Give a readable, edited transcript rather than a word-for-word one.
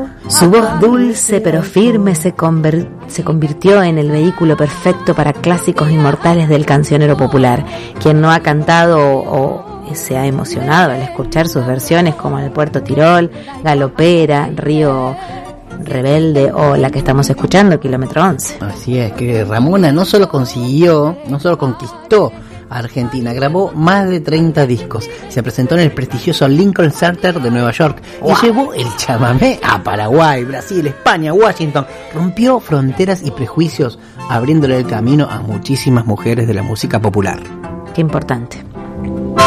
Su voz dulce pero firme se convirtió en el vehículo perfecto para clásicos inmortales del cancionero popular. Quien no ha cantado o se ha emocionado al escuchar sus versiones como El Puerto Tirol, Galopera, Río Rebelde o la que estamos escuchando, Kilómetro 11. Así es, que Ramona no solo conquistó a Argentina, grabó más de 30 discos, se presentó en el prestigioso Lincoln Center de Nueva York y llevó el chamamé a Paraguay, Brasil, España, Washington. Rompió fronteras y prejuicios, abriéndole el camino a muchísimas mujeres de la música popular. Qué importante.